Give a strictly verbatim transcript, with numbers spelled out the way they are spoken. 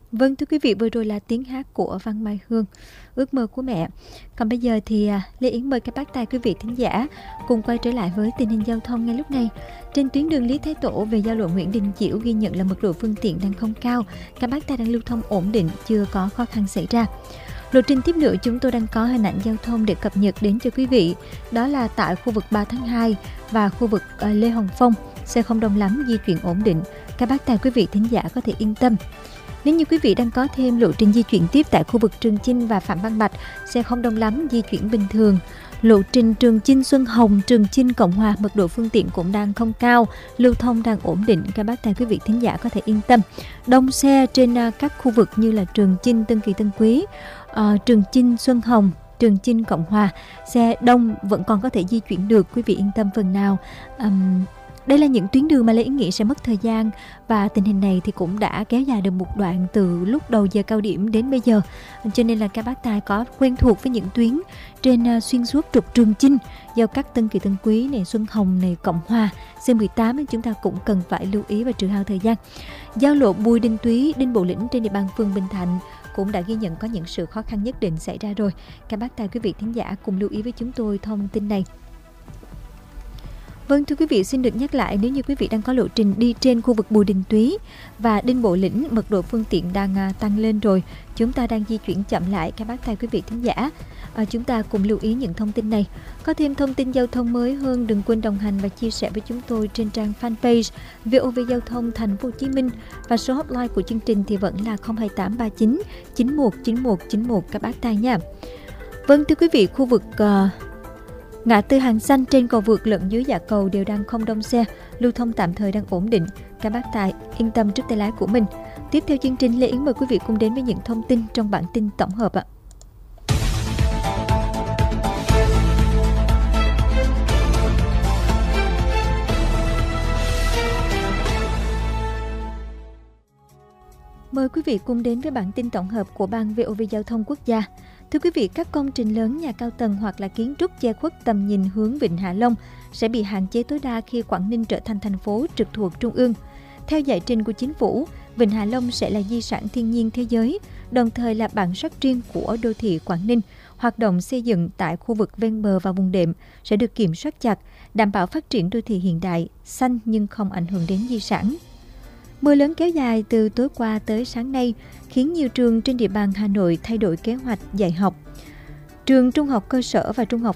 Vâng, thưa quý vị, vừa rồi là tiếng hát của Văn Mai Hương, Ước mơ của mẹ. Còn bây giờ thì à, Lê Yến mời các bác tài quý vị thính giả cùng quay trở lại với tình hình giao thông ngay lúc này. Trên tuyến đường Lý Thái Tổ về giao lộ Nguyễn Đình Chiểu ghi nhận là mật độ phương tiện đang không cao, các bác tài đang lưu thông ổn định, chưa có khó khăn xảy ra. Lộ trình tiếp nữa chúng tôi đang có hình ảnh giao thông để cập nhật đến cho quý vị. Đó là tại khu vực ba tháng hai và khu vực uh, Lê Hồng Phong, xe không đông lắm, di chuyển ổn định. Các bác tài quý vị thính giả có thể yên tâm. Nếu như quý vị đang có thêm lộ trình di chuyển tiếp tại khu vực Trường Chinh và Phạm Văn Bạch, xe không đông lắm, di chuyển bình thường. Lộ trình Trường Chinh Xuân Hồng, Trường Chinh Cộng Hòa, mật độ phương tiện cũng đang không cao, lưu thông đang ổn định, các bác tài quý vị thính giả có thể yên tâm. Đông xe trên các khu vực như là Trường Chinh Tân Kỳ Tân Quý, uh, Trường Chinh Xuân Hồng, Trường Chinh Cộng Hòa, xe đông vẫn còn có thể di chuyển được, quý vị yên tâm phần nào. Um, Đây là những tuyến đường mà Lê Yến nghĩ sẽ mất thời gian, và tình hình này thì cũng đã kéo dài được một đoạn từ lúc đầu giờ cao điểm đến bây giờ. Cho nên là các bác tài có quen thuộc với những tuyến trên uh, xuyên suốt trục Trường Chinh, giao cắt Tân Kỳ Tân Quý này, Xuân Hồng này, Cộng Hòa, C mười tám nên chúng ta cũng cần phải lưu ý và trừ hao thời gian. Giao lộ Bùi Đình Túy, Đinh Bộ Lĩnh trên địa bàn phường Bình Thạnh cũng đã ghi nhận có những sự khó khăn nhất định xảy ra rồi. Các bác tài quý vị thính giả cùng lưu ý với chúng tôi thông tin này. Vâng, thưa quý vị, xin được nhắc lại, nếu như quý vị đang có lộ trình đi trên khu vực Bùi Đình Túy và Đinh Bộ Lĩnh, mật độ phương tiện đang à, tăng lên rồi, chúng ta đang di chuyển chậm lại, các bác tài quý vị thính giả. À, chúng ta cùng lưu ý những thông tin này. Có thêm thông tin giao thông mới hơn, đừng quên đồng hành và chia sẻ với chúng tôi trên trang fanpage vê o vê Giao thông Thành phố Hồ Chí Minh, và số hotline của chương trình thì vẫn là không hai tám ba chín chín một chín một chín một, các bác tài nha. Vâng, thưa quý vị, khu vực uh, ngã tư Hàng Xanh trên cầu vượt lẫn dưới dạ cầu đều đang không đông xe, lưu thông tạm thời đang ổn định, các bác tài yên tâm trước tay lái của mình. Tiếp theo chương trình, Lê Yến mời quý vị cùng đến với những thông tin trong bản tin tổng hợp ạ. Mời quý vị cùng đến với bản tin tổng hợp của Ban vê o vê Giao thông Quốc gia. Thưa quý vị, các công trình lớn, nhà cao tầng hoặc là kiến trúc che khuất tầm nhìn hướng Vịnh Hạ Long sẽ bị hạn chế tối đa khi Quảng Ninh trở thành thành phố trực thuộc Trung ương. Theo giải trình của chính phủ, Vịnh Hạ Long sẽ là di sản thiên nhiên thế giới, đồng thời là bản sắc riêng của đô thị Quảng Ninh. Hoạt động xây dựng tại khu vực ven bờ và vùng đệm sẽ được kiểm soát chặt, đảm bảo phát triển đô thị hiện đại, xanh nhưng không ảnh hưởng đến di sản. Mưa lớn kéo dài từ tối qua tới sáng nay khiến nhiều trường trên địa bàn Hà Nội thay đổi kế hoạch dạy học. Trường trung học cơ sở và trung học